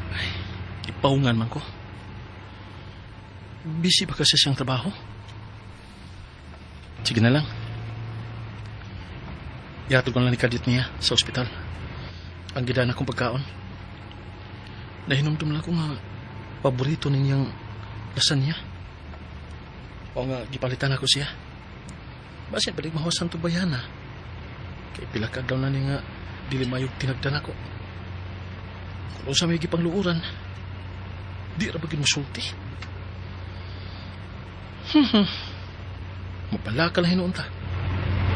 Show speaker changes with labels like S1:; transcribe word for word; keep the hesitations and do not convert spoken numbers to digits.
S1: Ipaungan man ko. Busy ba kasi siyang trabaho? Sige na lang. Ihatod ko lang ni kadit niya sa ospital. Ang gidana kong pagkaon. Nahinumdum lang ko nga paborito ninyang lasagna. O nga, gipalitan ako siya. Basin balik mahawasan to bayana. Kay pilakad daw na niya nga dili mayog tinagdan ako. Kung sa may gipangluuran, di ra bagin masulti. Hmm, mapala ka lang hinuunta.